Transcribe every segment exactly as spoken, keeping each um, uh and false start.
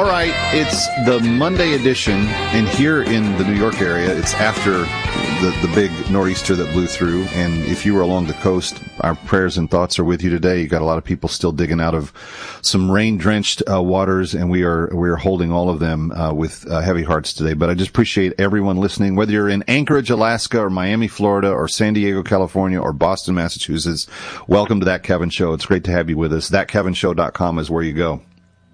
All right, it's the Monday edition, and here in the New York area, it's after the, the big nor'easter that blew through, and if you were along the coast, our prayers and thoughts are with you today. You got a lot of people still digging out of some rain-drenched uh, waters, and we are we are holding all of them uh, with uh, heavy hearts today. But I just appreciate everyone listening, whether you're in Anchorage, Alaska, or Miami, Florida, or San Diego, California, or Boston, Massachusetts. Welcome to That Kevin Show. It's great to have you with us. that kevin show dot com is where you go.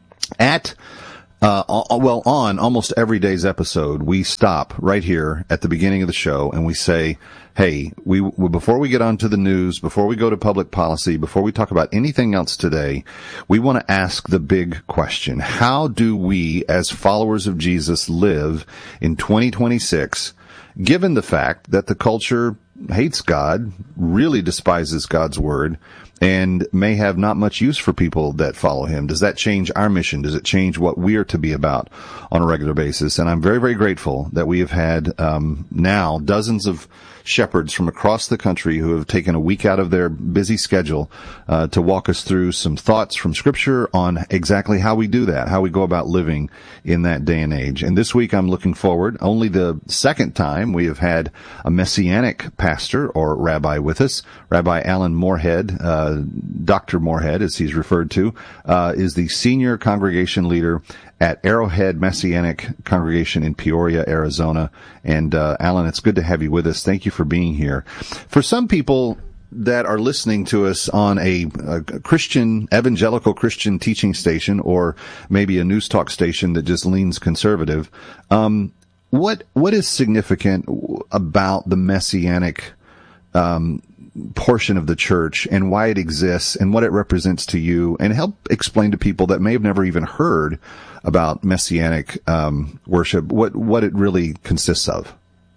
At Uh, well, on almost every day's episode, we stop right here at the beginning of the show and we say, hey, we, before we get on to the news, before we go to public policy, before we talk about anything else today, we want to ask the big question. How do we, as followers of Jesus, live in twenty twenty-six, given the fact that the culture hates God, really despises God's word, and may have not much use for people that follow him? Does that change our mission? Does it change what we are to be about on a regular basis? And I'm very, very grateful that we have had um now dozens of shepherds from across the country who have taken a week out of their busy schedule uh, to walk us through some thoughts from Scripture on exactly how we do that, how we go about living in that day and age. And this week I'm looking forward, only the second time we have had a Messianic pastor or rabbi with us. Rabbi Alan Moorhead, uh, Doctor Moorhead, as he's referred to, uh, is the senior congregation leader at Arrowhead Messianic Congregation in Peoria, Arizona. And uh, Alan, it's good to have you with us. Thank you for being here. For some people that are listening to us on a, a Christian, evangelical Christian teaching station, or maybe a news talk station that just leans conservative, um, what what is significant about the Messianic um portion of the church and why it exists and what it represents to you, and help explain to people that may have never even heard about Messianic um, worship what what it really consists of?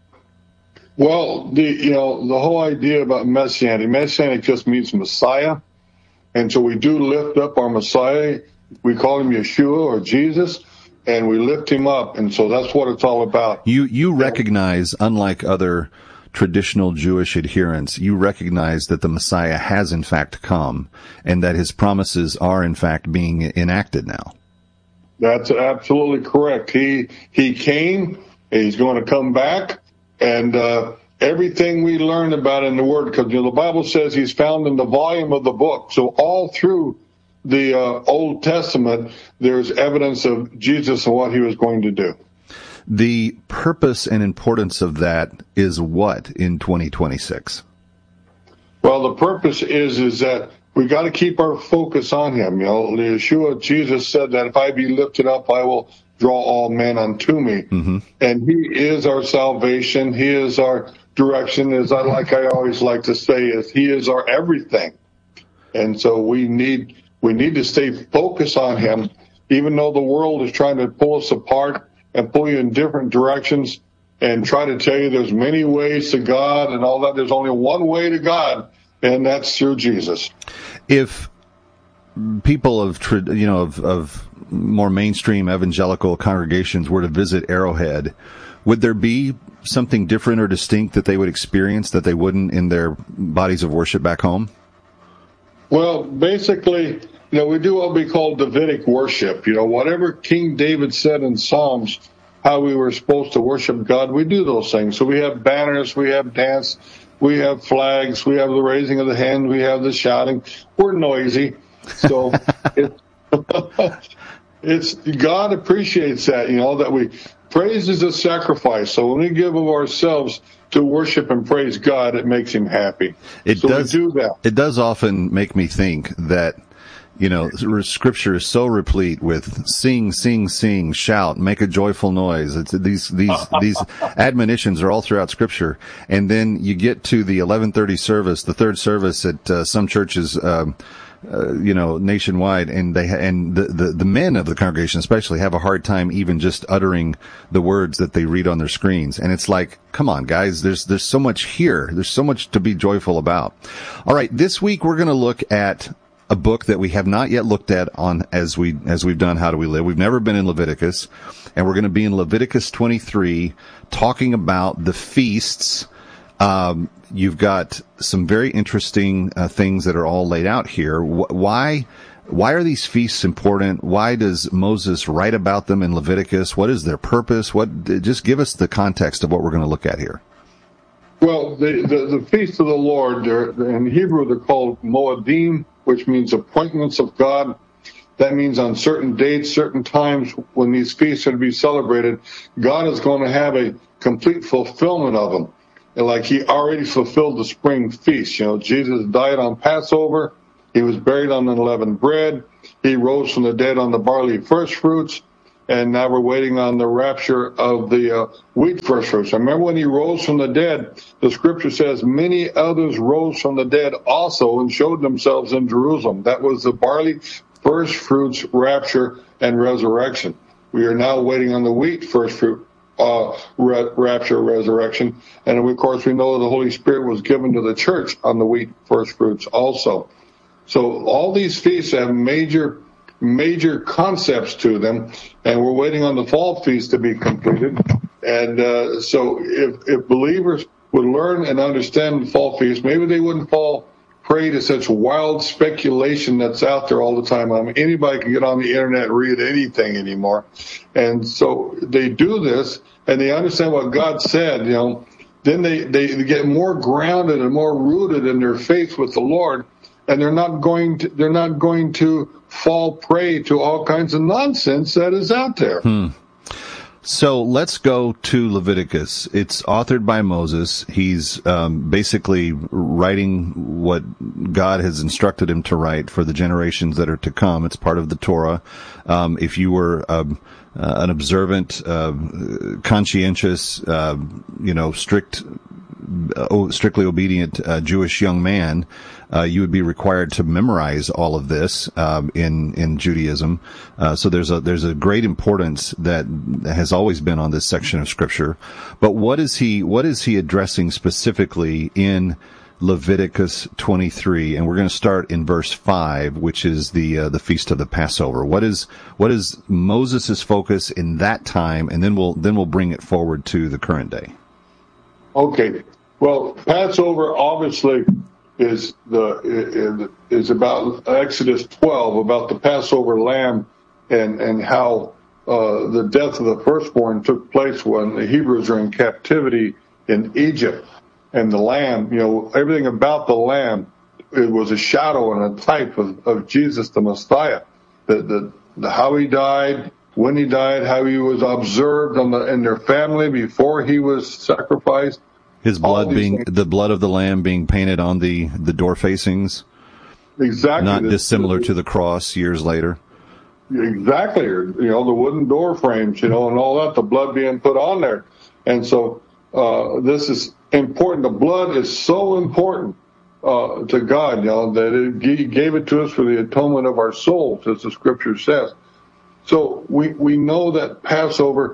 Well, the you know the whole idea about Messianic, Messianic just means Messiah, and so we do lift up our Messiah. We call him Yeshua or Jesus, and we lift him up, and so that's what it's all about. You you recognize, unlike other traditional Jewish adherents, you recognize that the Messiah has in fact come and that his promises are in fact being enacted now. That's absolutely correct. He he came, he's going to come back, and uh, everything we learn about in the Word, because you know, the Bible says he's found in the volume of the book. So all through the uh, Old Testament, there's evidence of Jesus and what he was going to do. The purpose and importance of that is what in twenty twenty-six? Well, the purpose is is that we got to keep our focus on him. You know, Yeshua, Jesus said that if I be lifted up, I will draw all men unto me. Mm-hmm. And he is our salvation. He is our direction. As I like, I always like to say, is he is our everything. And so we need we need to stay focused on him, even though the world is trying to pull us apart and pull you in different directions and try to tell you there's many ways to God and all that. There's only one way to God, and that's through Jesus. If people of, you know, of, of more mainstream evangelical congregations were to visit Arrowhead, would there be something different or distinct that they would experience that they wouldn't in their bodies of worship back home? Well, basically, you know, we do what we call Davidic worship. You know, whatever King David said in Psalms, how we were supposed to worship God, we do those things. So we have banners, we have dance, we have flags, we have the raising of the hand, we have the shouting. We're noisy. So it, it's God appreciates that, you know, that we praise is a sacrifice. So when we give of ourselves to worship and praise God, it makes him happy. It so does, we do that. It does often make me think that, you know, Scripture is so replete with sing, sing, sing, shout, make a joyful noise. It's these these these admonitions are all throughout Scripture, and then you get to the eleven thirty service, the third service at uh, some churches, um, uh, you know, nationwide, and they and the, the the men of the congregation especially have a hard time even just uttering the words that they read on their screens, and it's like, come on, guys, there's there's so much here, there's so much to be joyful about. All right, this week we're going to look at a book that we have not yet looked at on as we as we've done How Do We Live. We've never been in Leviticus, and we're going to be in Leviticus twenty-three, talking about the feasts. Um, you've got some very interesting uh, things that are all laid out here. Wh- why why are these feasts important? Why does Moses write about them in Leviticus? What is their purpose? What? Just give us the context of what we're going to look at here. Well, the, the, the feasts of the Lord, they're, in Hebrew, they're called Moedim, which means appointments of God. That means on certain dates, certain times when these feasts are to be celebrated, God is going to have a complete fulfillment of them. And like he already fulfilled the spring feast. You know, Jesus died on Passover. He was buried on unleavened bread. He rose from the dead on the barley first fruits. And now we're waiting on the rapture of the uh, wheat first fruits. I remember when he rose from the dead, the scripture says many others rose from the dead also and showed themselves in Jerusalem. That was the barley first fruits rapture and resurrection. We are now waiting on the wheat first fruit uh, re- rapture resurrection. And of course, we know the Holy Spirit was given to the church on the wheat first fruits also. So all these feasts have major major concepts to them, and we're waiting on the fall feast to be completed. And uh, so if, if believers would learn and understand the fall feast, maybe they wouldn't fall prey to such wild speculation that's out there all the time. I mean, anybody can get on the internet and read anything anymore. And so they do this, and they understand what God said, you know, then they, they get more grounded and more rooted in their faith with the Lord, and they're not going to, they're not going to fall prey to all kinds of nonsense that is out there. Hmm. So let's go to Leviticus. It's authored by Moses. He's um, basically writing what God has instructed him to write for the generations that are to come. It's part of the Torah. Um, if you were um, uh, an observant, uh, conscientious, uh, you know, strict, uh, strictly obedient uh, Jewish young man, Uh, you would be required to memorize all of this um, in in Judaism. Uh, so there's a there's a great importance that has always been on this section of Scripture. But what is he what is he addressing specifically in Leviticus twenty-three? And we're going to start in verse five, which is the uh, the feast of the Passover. What is what is Moses' focus in that time, and then we'll then we'll bring it forward to the current day. Okay. Well, Passover obviously is the is about Exodus twelve, about the Passover lamb, and and how uh, the death of the firstborn took place when the Hebrews are in captivity in Egypt, and the lamb, you know, everything about the lamb, it was a shadow and a type of, of Jesus the Messiah. The, the the how he died, when he died, how he was observed on the, in their family before he was sacrificed. His blood being, things. the blood of the lamb being painted on the, the door facings. Exactly. Not dissimilar to the cross years later. Exactly. You know, the wooden door frames, you know, and all that, the blood being put on there. And so, uh, this is important. The blood is so important, uh, to God, you know, that it, he gave it to us for the atonement of our souls, as the scripture says. So we, we know that Passover,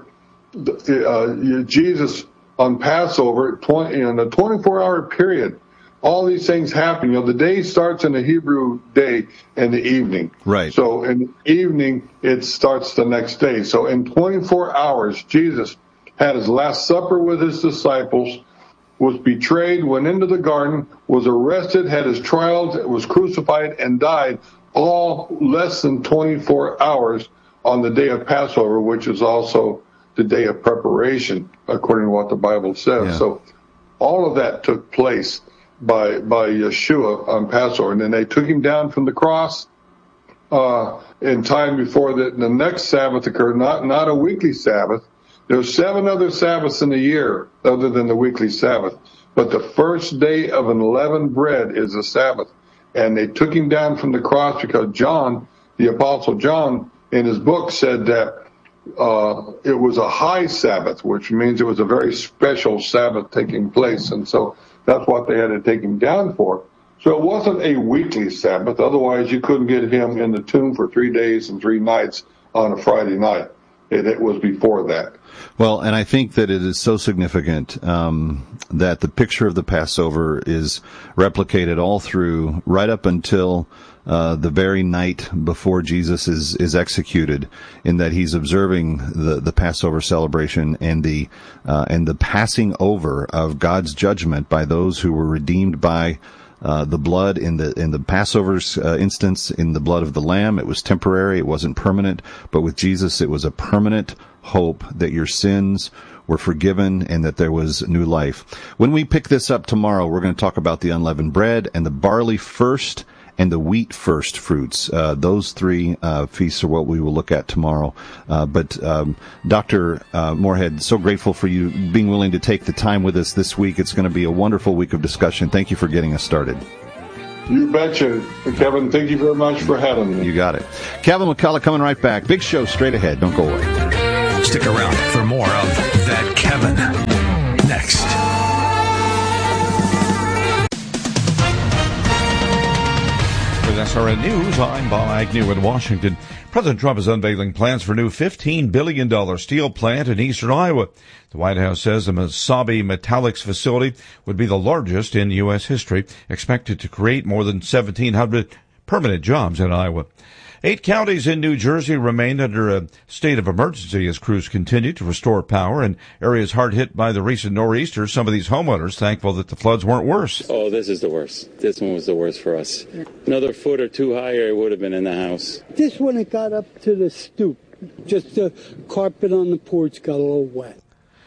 uh, Jesus, on Passover, twenty, in a twenty-four hour period, all these things happen. You know, the day starts in the Hebrew day in the evening. Right. So in the evening, it starts the next day. So in twenty-four hours, Jesus had his last supper with his disciples, was betrayed, went into the garden, was arrested, had his trials, was crucified, and died, all less than twenty-four hours on the day of Passover, which is also the day of preparation, according to what the Bible says. Yeah. So all of that took place by by Yeshua on Passover. And then they took him down from the cross uh, in time before the, the next Sabbath occurred, not, not a weekly Sabbath. There's seven other Sabbaths in a year other than the weekly Sabbath. But the first day of unleavened bread is a Sabbath. And they took him down from the cross because John, the Apostle John, in his book said that Uh, it was a high Sabbath, which means it was a very special Sabbath taking place. And so that's what they had to take him down for. So it wasn't a weekly Sabbath. Otherwise, you couldn't get him in the tomb for three days and three nights on a Friday night. It, it was before that. Well, and I think that it is so significant um, that the picture of the Passover is replicated all through, right up until Uh, the very night before Jesus is, is executed, in that he's observing the, the Passover celebration and the, uh, and the passing over of God's judgment by those who were redeemed by, Uh, the blood in the in the Passover's uh, instance, in the blood of the Lamb, it was temporary, it wasn't permanent. But with Jesus, it was a permanent hope that your sins were forgiven and that there was new life. When we pick this up tomorrow, we're going to talk about the unleavened bread and the barley first and the wheat first fruits. Uh, those three uh, feasts are what we will look at tomorrow. Uh, but um, Doctor Uh, Moorhead, so grateful for you being willing to take the time with us this week. It's going to be a wonderful week of discussion. Thank you for getting us started. You betcha. Kevin, thank you very much for having me. You got it. Kevin McCullough coming right back. Big show straight ahead. Don't go away. Stick around for more of That Kevin next. With S R N News, I'm Bob Agnew in Washington. President Trump is unveiling plans for a new fifteen billion dollars steel plant in eastern Iowa. The White House says the Mesabi Metallics facility would be the largest in U S history, expected to create more than seventeen hundred permanent jobs in Iowa. Eight counties in New Jersey remain under a state of emergency as crews continue to restore power in areas hard hit by the recent nor'easter. Some of these homeowners thankful that the floods weren't worse. Oh, this is the worst. This one was the worst for us. Another foot or two higher, it would have been in the house. This one, it got up to the stoop. Just the carpet on the porch got a little wet.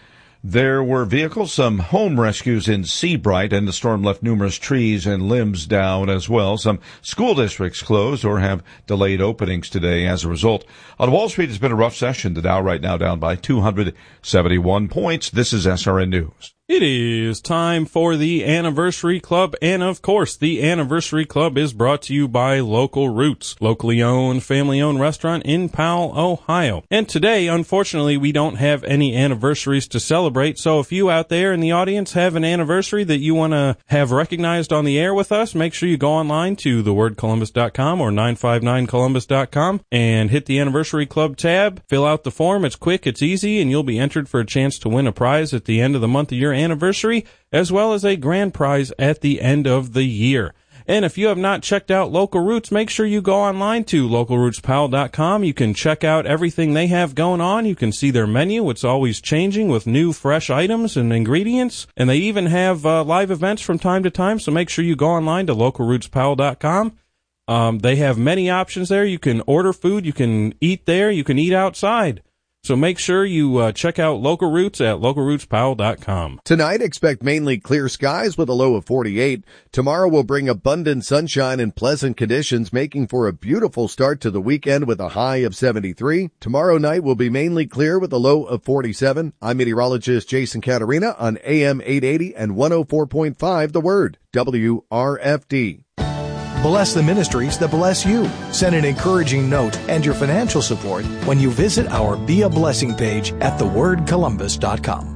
There were vehicles, some home rescues in Seabright, and the storm left numerous trees and limbs down as well. Some school districts closed or have delayed openings today as a result. On Wall Street, it's been a rough session. The Dow right now down by two hundred seventy-one points. This is S R N News. It is time for the Anniversary Club, and of course, the Anniversary Club is brought to you by Local Roots, locally owned, family-owned restaurant in Powell, Ohio. And today, unfortunately, we don't have any anniversaries to celebrate, so if you out there in the audience have an anniversary that you want to have recognized on the air with us, make sure you go online to the word columbus dot com or nine five nine columbus dot com and hit the Anniversary Club tab, fill out the form. It's quick, it's easy, and you'll be entered for a chance to win a prize at the end of the month of your anniversary, as well as a grand prize at the end of the year. And if you have not checked out Local Roots, make sure you go online to local roots powell dot com. You can check out everything they have going on. You can see their menu. It's always changing with new, fresh items and ingredients. And they even have uh, live events from time to time, so make sure you go online to local roots powell dot com. Um, they have many options there. You can order food. You can eat there. You can eat outside. So make sure you uh, check out Local Roots at local roots powell dot com. Tonight, expect mainly clear skies with a low of forty-eight. Tomorrow will bring abundant sunshine and pleasant conditions, making for a beautiful start to the weekend with a high of seventy-three. Tomorrow night will be mainly clear with a low of forty-seven. I'm meteorologist Jason Caterina on A M eight eighty and one oh four point five The Word, W R F D. Bless the ministries that bless you. Send an encouraging note and your financial support when you visit our Be a Blessing page at the word columbus dot com.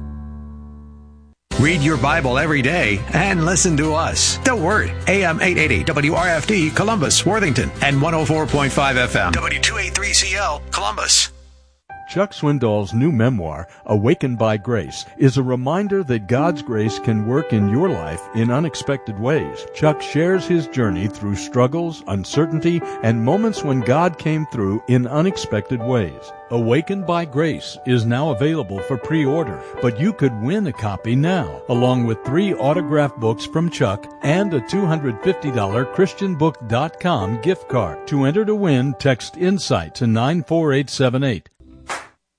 Read your Bible every day and listen to us. The Word, A M eight eighty, W R F D, Columbus, Worthington, and one oh four point five F M, W two eighty-three C L, Columbus. Chuck Swindoll's new memoir, Awakened by Grace, is a reminder that God's grace can work in your life in unexpected ways. Chuck shares his journey through struggles, uncertainty, and moments when God came through in unexpected ways. Awakened by Grace is now available for pre-order, but you could win a copy now, along with three autographed books from Chuck and a two hundred fifty dollars christian book dot com gift card. To enter to win, text INSIGHT to nine four eight seven eight.